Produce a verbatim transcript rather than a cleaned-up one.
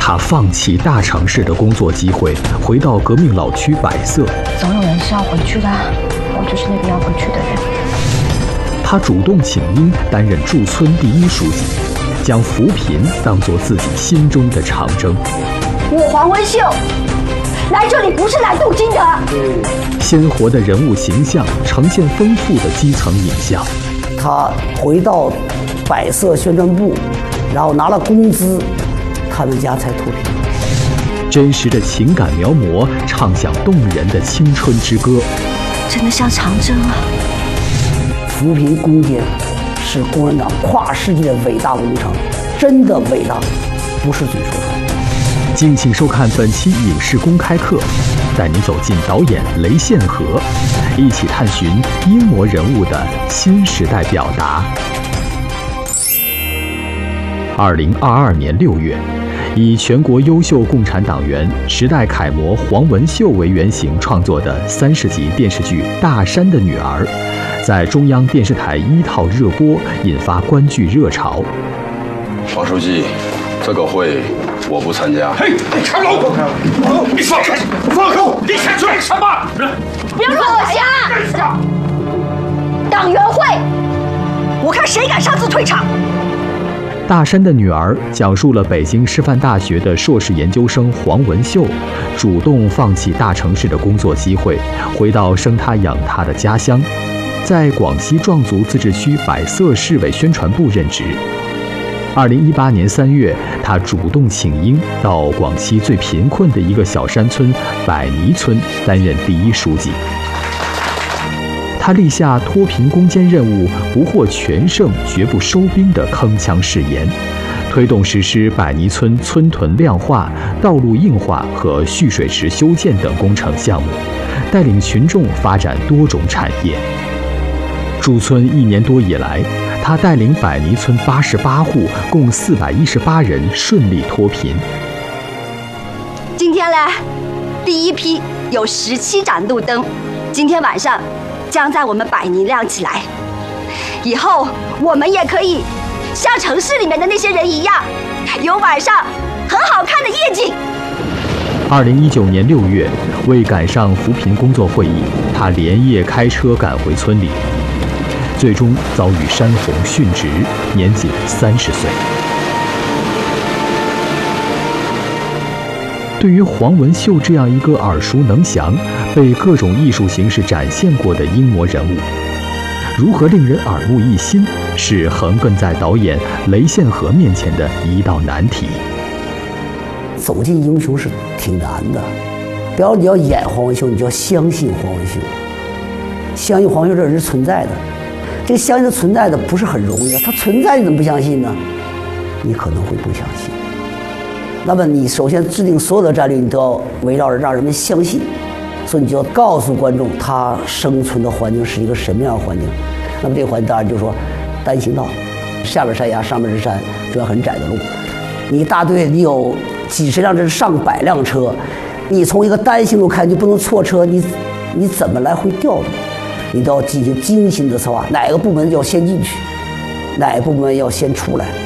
他放弃大城市的工作机会，回到革命老区百色。 总有人是要回去的，我就是那个要回去的人。 他主动请缨担任驻村第一书记，将扶贫当作自己心中的长征。 我黄文秀来这里不是来镀金的。 鲜活的人物形象呈现丰富的基层影像。 他回到百色宣传部，然后拿了工资，他们家才脱贫。 真实的情感描摹，唱响动人的青春之歌。 真的像长征啊！ 扶贫攻坚是共产党跨世纪的伟大工程，真的伟大，不是嘴说说。 敬请收看本期影视公开课，带您走进导演雷宪和，一起探寻英模人物的新时代表达。二零二二年六月，以全国优秀共产党员、时代楷模黄文秀为原型创作的三十集电视剧《大山的女儿》，在中央电视台一套热播，引发观剧热潮。 王书记，这个会我不参加。 嘿，你开门！你放开！放开我！你想做什么？ 不要乱来呀！党员会，我看谁敢擅自退场。 大山的女儿讲述了北京师范大学的硕士研究生黄文秀，主动放弃大城市的工作机会，回到生她养她的家乡，在广西壮族自治区百色市委宣传部任职。二零一八年三月，他主动请缨到广西最贫困的一个小山村百尼村担任第一书记。他立下脱贫攻坚任务不获全胜绝不收兵的铿锵誓言，推动实施百尼村村屯亮化、道路硬化和蓄水池修建等工程项目，带领群众发展多种产业。驻村一年多以来，他带领百尼村八十八户，共四百一十八人顺利脱贫。 今天呢，第一批有十七盏路灯，今天晚上将在我们百尼亮起来。以后我们也可以像城市里面的那些人一样，有晚上很好看的夜景。 二零一九年六月，为赶上扶贫工作会议，他连夜开车赶回村里。最终遭遇山洪殉职，年仅三十岁。对于黄文秀这样一个耳熟能详、被各种艺术形式展现过的英模人物，如何令人耳目一新，是横亘在导演雷宪和面前的一道难题。 走进英雄是挺难的，比如你要演黄文秀，你就要相信黄文秀，相信黄文秀这人是存在的。这个相信它存在的不是很容易啊，它存在你怎么不相信呢？你可能会不相信。那么你首先制定所有的战略，你都要围绕着让人们相信，所以你就要告诉观众他生存的环境是一个什么样的环境。那么这个环境当然就是说单行道，下边山崖，上面是山，主要很窄的路。你一大队你有几十辆甚至上百辆车，你从一个单行路开，你就不能错车，你你怎么来回调动？你都要进行精心的策划，哪个部门要先进去，哪个部门要先出来。